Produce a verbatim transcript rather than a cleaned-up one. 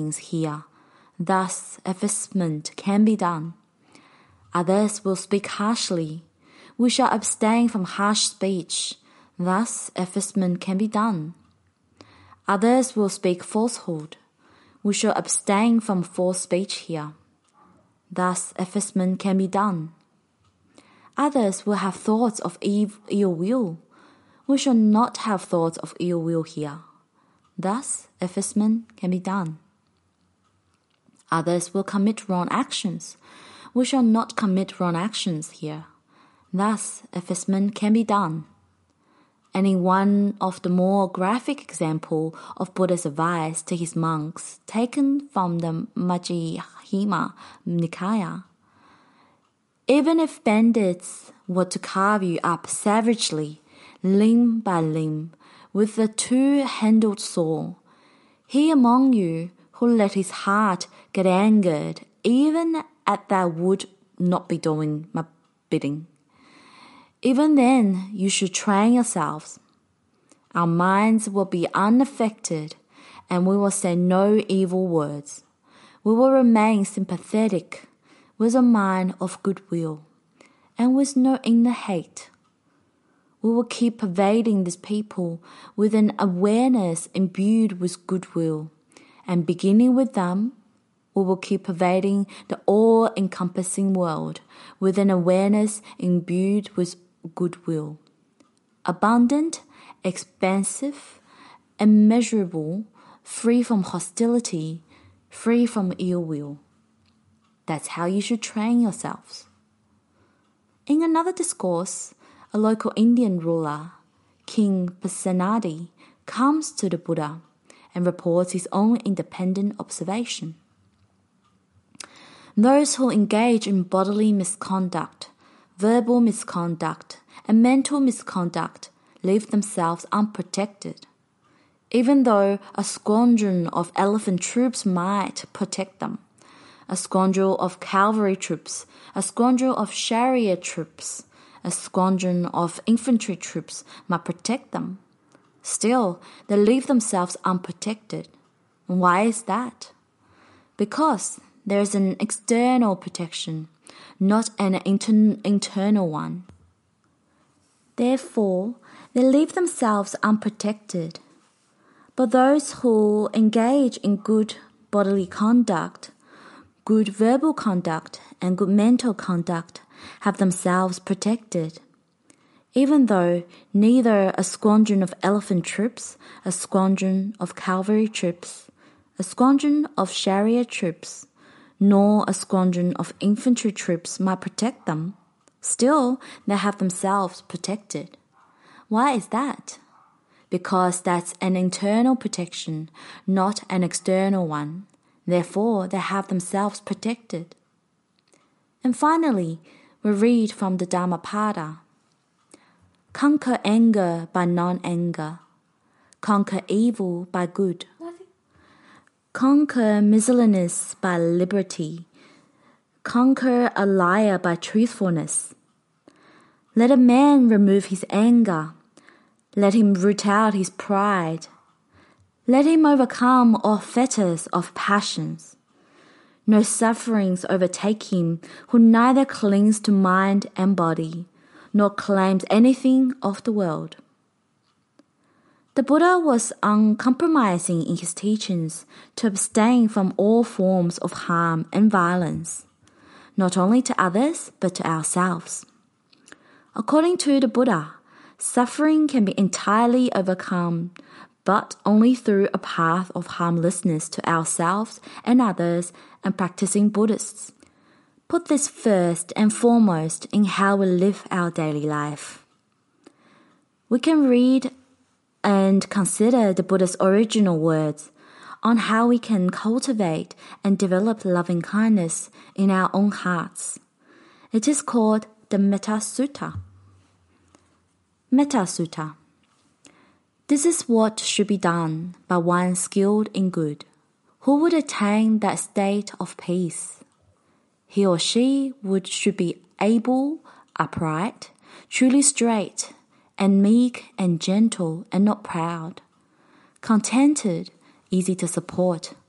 things here. Thus, effacement can be done. Others will speak harshly. We shall abstain from harsh speech. Thus, effacement can be done. Others will speak falsehood. We shall abstain from false speech here. Thus, effacement can be done. Others will have thoughts of ill will. We shall not have thoughts of ill will here. Thus, effacement can be done. Others will commit wrong actions. We shall not commit wrong actions here. Thus, effacement can be done. And in one of the more graphic example of Buddha's advice to his monks, taken from the Majjhima Nikaya, even if bandits were to carve you up savagely, limb by limb, with a two-handled saw, he among you who let his heart get angered, even at that would not be doing my bidding. Even then, you should train yourselves. Our minds will be unaffected, and we will say no evil words. We will remain sympathetic, with a mind of goodwill, and with no inner hate. We will keep pervading these people with an awareness imbued with goodwill, and beginning with them, we will keep pervading the all-encompassing world with an awareness imbued with goodwill. Abundant, expansive, immeasurable, free from hostility, free from ill will. That's how you should train yourselves. In another discourse, a local Indian ruler, King Pasenadi, comes to the Buddha and reports his own independent observation. Those who engage in bodily misconduct, verbal misconduct, and mental misconduct leave themselves unprotected, even though a squadron of elephant troops might protect them. A squadron of cavalry troops, a squadron of chariot troops, a squadron of infantry troops might protect them. Still, they leave themselves unprotected. Why is that? Because there is an external protection, not an inter- internal one. Therefore, they leave themselves unprotected. But those who engage in good bodily conduct, good verbal conduct, and good mental conduct have themselves protected, even though neither a squadron of elephant troops, a squadron of cavalry troops, a squadron of chariot troops, nor a squadron of infantry troops might protect them. Still, they have themselves protected. Why is that? Because that's an internal protection, not an external one. Therefore, they have themselves protected. And finally, we read from the Dhammapada. Conquer anger by non-anger. Conquer evil by good. Conquer miserliness by liberty. Conquer a liar by truthfulness. Let a man remove his anger. Let him root out his pride. Let him overcome all fetters of passions. No sufferings overtake him who neither clings to mind and body, nor claims anything of the world. The Buddha was uncompromising in his teachings to abstain from all forms of harm and violence, not only to others but to ourselves. According to the Buddha, suffering can be entirely overcome, but only through a path of harmlessness to ourselves and others and practicing Buddhists. Put this first and foremost in how we live our daily life. We can read and consider the Buddha's original words on how we can cultivate and develop loving kindness in our own hearts. It is called the Metta Sutta. Metta Sutta. This is what should be done by one skilled in good, who would attain that state of peace. He or she would should be able, upright, truly straight, and meek and gentle and not proud, contented, easy to support,